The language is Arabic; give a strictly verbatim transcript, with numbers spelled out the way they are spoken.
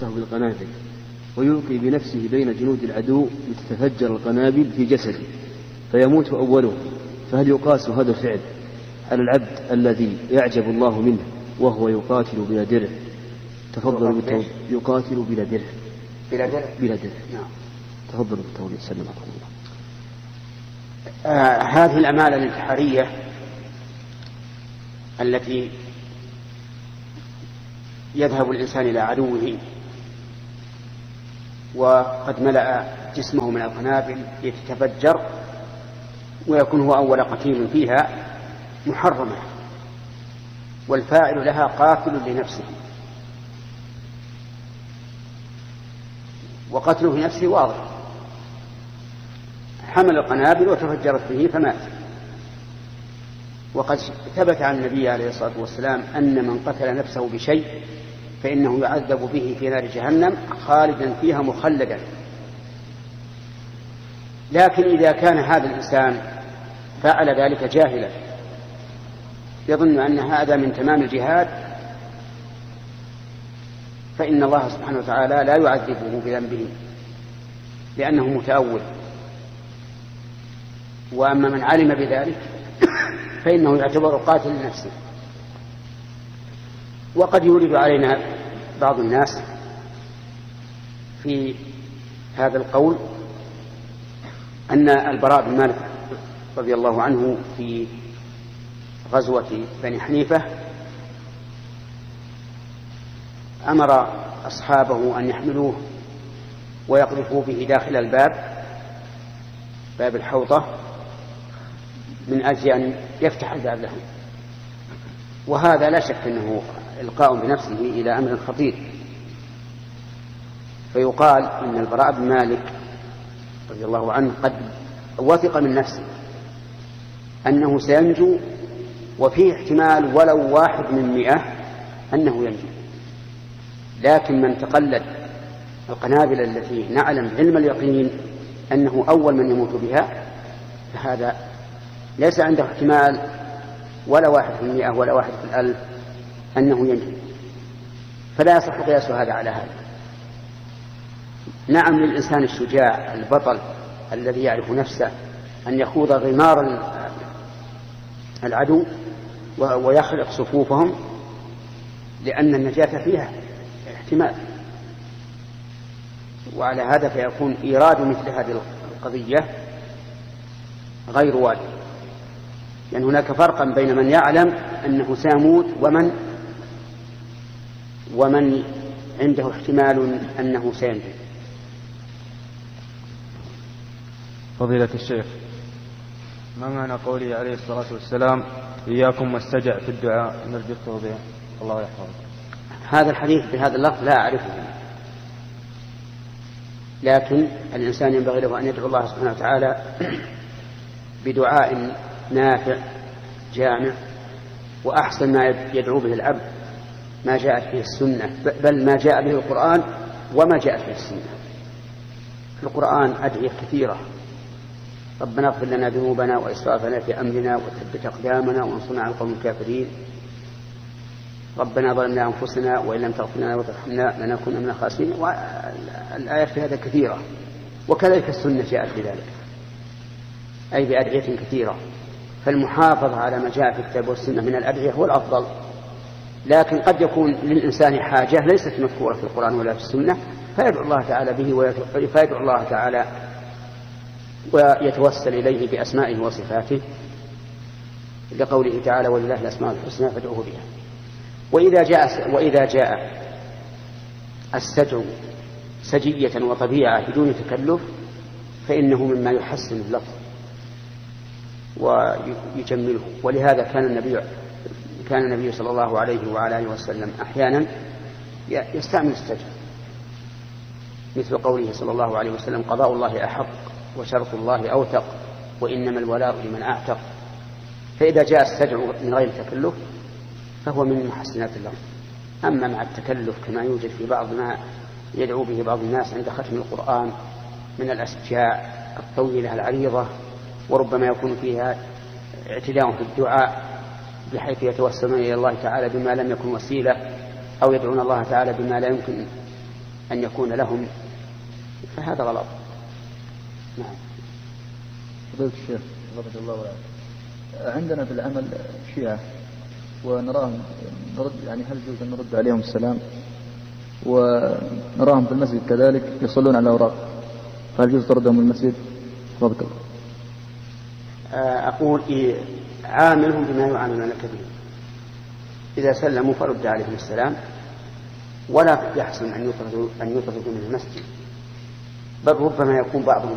بالقنابل ويلقي بنفسه بين جنود العدو لتتفجر القنابل في جسده فيموت أوله، فهل يقاس هذا الفعل على العبد الذي يعجب الله منه وهو يقاتل بلا درع؟ تفضل بالتوبة. يقاتل بلا درع. بلا درع. بلا درع. نعم. تفضل بالتوبة. سلم الله. آه هذه الأعمال الانتحارية التي يذهب الإنسان إلى عدوه وقد ملأ جسمه من القنابل يتفجر ويكون هو أول قتيل فيها، محرمة، والفاعل لها قاتل لنفسه، وقتله لنفسه واضح، حمل القنابل وتفجرت به فمات. وقد ثبت عن النبي عليه الصلاة والسلام أن من قتل نفسه بشيء فإنه يعذب به في نار جهنم خالدا فيها مخلدا. لكن إذا كان هذا الإنسان فعل ذلك جاهلا يظن أن هذا من تمام الجهاد فإن الله سبحانه وتعالى لا يعذبه بذنبه لأنه متأول. وأما من علم بذلك فإنه يعتبر قاتل لنفسه. وقد يورد علينا بعض الناس في هذا القول أن البراء بن مالك رضي الله عنه في غزوة بني حنيفة أمر أصحابه أن يحملوه ويقذفوا به داخل الباب، باب الحوطة، من أجل أن يفتح الباب لهم. وهذا لا شك أنه إلقاء بنفسه إلى أمر خطير. فيقال إن البراء بن مالك رضي الله عنه قد وثق من نفسه أنه سينجو، وفيه احتمال ولو واحد من مئة أنه ينجو. لكن من تقلد القنابل التي نعلم علم اليقين أنه أول من يموت بها فهذا ليس عنده احتمال ولا واحد في المئة ولا واحد في الألف أنه ينجو، فلا يصح قياس هذا على هذا. نعم للإنسان الشجاع البطل الذي يعرف نفسه أن يخوض غمار العدو ويخلق صفوفهم، لأن النجاة فيها احتمال. وعلى هذا فيكون إيراد مثل هذه القضية غير واجب، لأن يعني هناك فرقا بين من يعلم أنه سيموت ومن ومن عنده احتمال أنه سينجو. فضيلة الشيخ، ما معنى قوله عليه الصلاة والسلام إياكم واستجع في الدعاء نرجو التوبة؟ الله يحفظك. هذا الحديث بهذا اللفظ لا أعرفه، لكن الإنسان ينبغي له أن يدعو الله سبحانه وتعالى بدعاء نافع جامع، وأحسن ما يدعو به العبد ما جاءت به السنة، بل ما جاء به القرآن وما جاءت به السنة. في القرآن أدعية كثيرة: ربنا اغفر لنا ذنوبنا وإسرافنا في أمرنا وثبت أقدامنا وانصرنا على القوم الكافرين، ربنا ظلمنا أنفسنا وإن لم تغفر لنا وترحمنا لنكن من الخاسرين. والآيات في هذا كثيرة، وكذلك السنة جاءت بذلك أي بأدعية كثيرة. فالمحافظة على ما جاء في الكتاب والسنة من الأدعية هو الأفضل، لكن قد يكون للإنسان حاجة ليست مذكورة في القرآن ولا في السنة فيدعو الله تعالى به، فيدعو الله تعالى ويتوسل إليه بأسمائه وصفاته، لقوله تعالى: ولله الأسماء الحسنى فادعوه بها. وإذا جاء وإذا جاء السجع سجية وطبيعة بدون تكلف فإنه مما يحسن اللفظ ويجمله. ولهذا كان النبي كان النبي صلى الله عليه وعلى آله وسلم أحيانا يستعمل السجع، مثل قوله صلى الله عليه وسلم: قضاء الله أحق وشرط الله أوثق وإنما الولاء لمن أعتق. فإذا جاء السجع من غير تكلف فهو من محسنات اللفظ. أما مع التكلف كما يوجد في بعض ما يدعو به بعض الناس عند ختم القرآن من الأسجاع الطويلة العريضة، وربما يكون فيها اعتداء في الدعاء بحيث يتوسلون إلى الله تعالى بما لم يكن وسيلة، أو يدعون الله تعالى بما لا يمكن أن يكون لهم فهذا غلط. نعم. فضيلة الشيخ رضي الله عنه، عندنا في العمل شيعة ونراهم نرد يعني هل يجوز أن نرد عليهم السلام، ونراهم في المسجد كذلك يصلون على الأوراق، فهل يجوز طردهم من المسجد؟ تفضل. أقول إيه عاملهم بما يعاملونك به، إذا سلموا فرد عليهم السلام، ولا يحسن أن يطردوا أن يطردوا من المسجد، بل ربما يكون بعضهم